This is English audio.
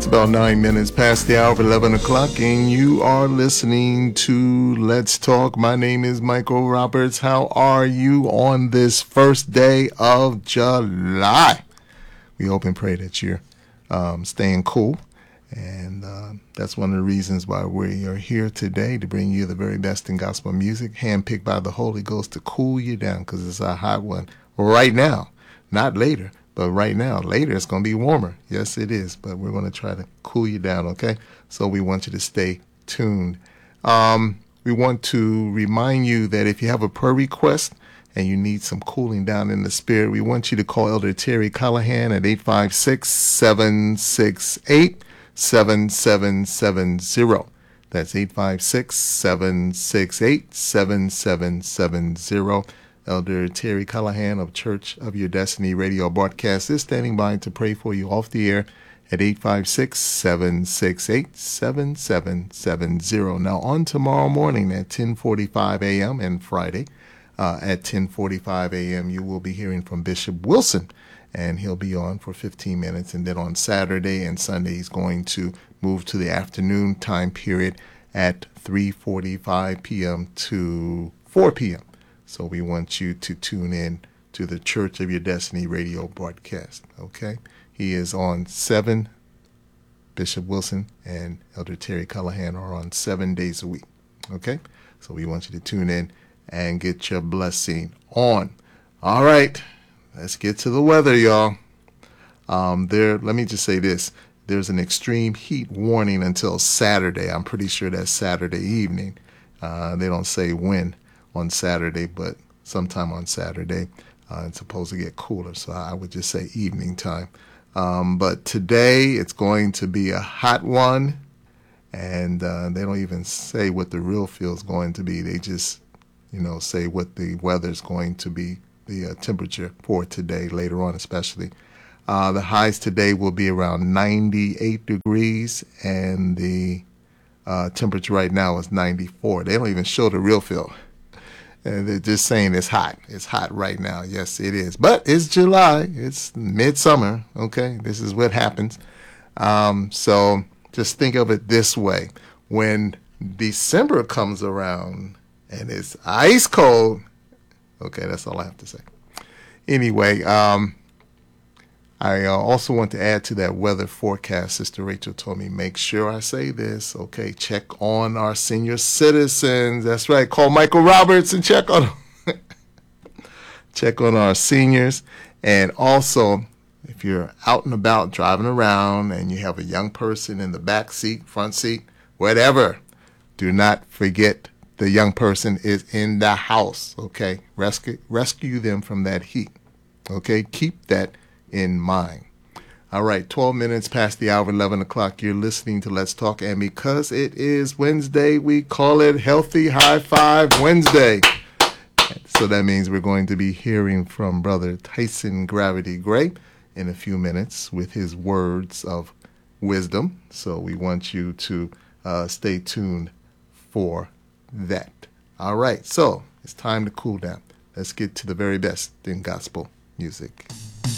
About 9 minutes past the hour of 11 o'clock, and you are listening to Let's Talk. My name is Michael Roberts. How are you on this first day of July? We hope and pray that you're staying cool, and that's one of the reasons why we are here today, to bring you the very best in gospel music, handpicked by the Holy Ghost to cool you down, because it's a hot one right now, not later. But right now, later, it's going to be warmer. Yes, it is. But we're going to try to cool you down, okay? So we want you to stay tuned. We want to remind you that if you have a prayer request and you need some cooling down in the spirit, we want you to call Elder Terry Callahan at 856-768-7770. That's 856-768-7770. Elder Terry Callahan of Church of Your Destiny radio broadcast is standing by to pray for you off the air at 856-768-7770. Now, on tomorrow morning at 10:45 a.m. and Friday at 10:45 a.m., you will be hearing from Bishop Wilson, and he'll be on for 15 minutes. And then on Saturday and Sunday, he's going to move to the afternoon time period at 3:45 p.m. to 4 p.m. So we want you to tune in to the Church of Your Destiny radio broadcast, okay? He is on 7, Bishop Wilson and Elder Terry Callahan are on 7 days a week, okay? So we want you to tune in and get your blessing on. All right, let's get to the weather, y'all. Let me just say this. There's an extreme heat warning until Saturday. I'm pretty sure that's Saturday evening. They don't say when on Saturday, but sometime on Saturday. It's supposed to get cooler, so I would just say evening time. But today it's going to be a hot one, and they don't even say what the real feel is going to be. They just, say what the weather's going to be, the temperature for today, later on especially. The highs today will be around 98 degrees, and the temperature right now is 94. They don't even show the real feel. And they're just saying it's hot. It's hot right now. Yes, it is. But it's July. It's midsummer. Okay, this is what happens. So just think of it this way. When December comes around and it's ice cold, okay, that's all I have to say. Anyway, I also want to add to that weather forecast. Sister Rachel told me, make sure I say this. Okay, check on our senior citizens. That's right. Call Michael Roberts and check on check on our seniors. And also, if you're out and about driving around and you have a young person in the back seat, front seat, whatever, do not forget the young person is in the house. Okay, rescue them from that heat. Okay, keep that in mind. All right, 12 minutes past the hour, 11 o'clock. You're listening to Let's Talk, and because it is Wednesday, we call it Healthy High Five Wednesday. So that means we're going to be hearing from Brother Tyson Gravity Gray in a few minutes with his words of wisdom. So we want you to stay tuned for that. All right, so it's time to cool down. Let's get to the very best in gospel music.